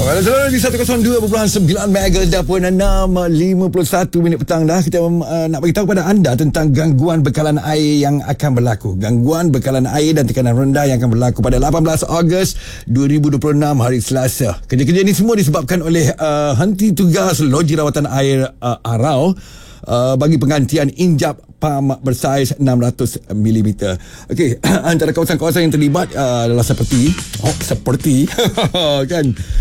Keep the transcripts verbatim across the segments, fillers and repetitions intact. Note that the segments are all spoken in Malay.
Kalau selalu di seratus dua perpuluhan sembilan Megahertz dah pun enam lima puluh satu minit petang dah. Kita uh, nak beritahu kepada anda tentang gangguan bekalan air yang akan berlaku. Gangguan bekalan air dan tekanan rendah yang akan berlaku pada lapan belas Ogos dua ribu dua puluh enam hari Selasa. Kerja-kerja ini semua disebabkan oleh uh, henti tugas loji rawatan air uh, Arau uh, bagi penggantian injap pam bersaiz enam ratus milimeter. Okey, antara kawasan-kawasan yang terlibat uh, adalah seperti oh seperti kan.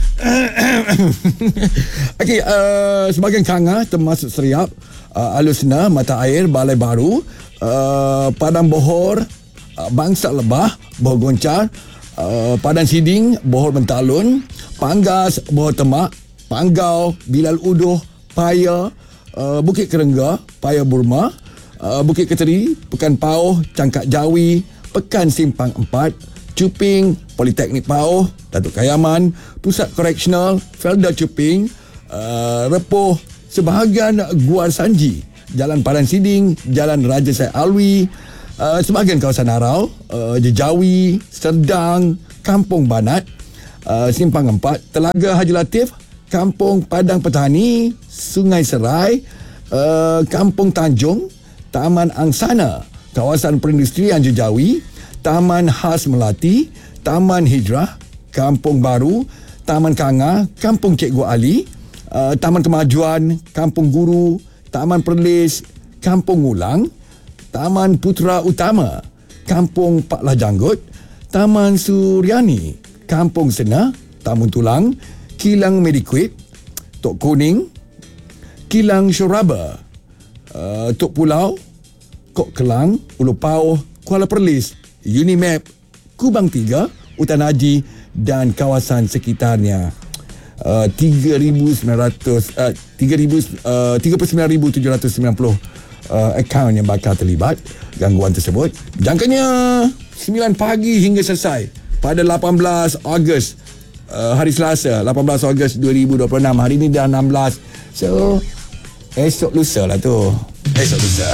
Okey, uh, sebahagian Kanga termasuk Seriap, uh, Alusna, Mata Air, Balai Baru, uh, Padang Bohor, uh, Bangsat Lebah, Bohor Goncar, uh, Padang Siding, Bohor Mentalun, Panggas, Bohor Temak, Panggau, Bilal Uduh, Paya, uh, Bukit Kerengga, Paya Burma, Uh, Bukit Keteri, Pekan Pauh, Cangkak Jawi, Pekan Simpang Empat, Cuping, Politeknik Pauh, Datuk Kayaman, Pusat Koreksional, Felda Cuping, uh, Repoh, sebahagian Guar Sanji, Jalan Padang Siding, Jalan Raja Sai Alwi, uh, sebahagian kawasan Arau, uh, Jejawi, Serdang, Kampung Banat, uh, Simpang Empat, Telaga Haji Latif, Kampung Padang Petani, Sungai Serai, uh, Kampung Tanjung, Taman Angsana, Kawasan Perindustrian Jejawi, Taman Khas Melati, Taman Hijrah, Kampung Baru, Taman Kanga, Kampung Cikgu Ali, uh, Taman Kemajuan, Kampung Guru, Taman Perlis, Kampung Ulang, Taman Putra Utama, Kampung Paklah Janggut, Taman Suryani, Kampung Sena, Tamun Tulang, Kilang Mediquip, Tok Kuning, Kilang Syuraba, Uh, Tok Pulau, Kok Kelang, Ulu Pauh, Kuala Perlis, Unimap, Kubang Tiga, Utan Haji dan kawasan sekitarnya. Uh, tiga ribu sembilan ratus uh, tiga ribu, uh, tiga puluh sembilan ribu tujuh ratus sembilan puluh uh, akaun yang bakal terlibat gangguan tersebut. Jangkanya sembilan pagi hingga selesai pada lapan belas Ogos uh, hari Selasa, lapan belas Ogos dua ribu dua puluh enam. Hari ni dah enam belas. So esok lusa lah tu. Esok lusa.